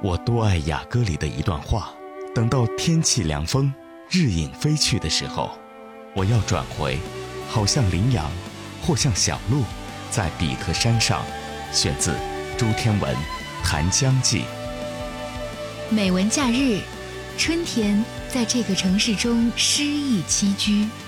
我多爱雅歌里的一段话：等到天气凉风，日影飞去的时候，我要转回，好像羚羊，或像小鹿，在比特山上。选自朱天文《谈江记》。 美文假日，春天在这个城市中诗意栖居。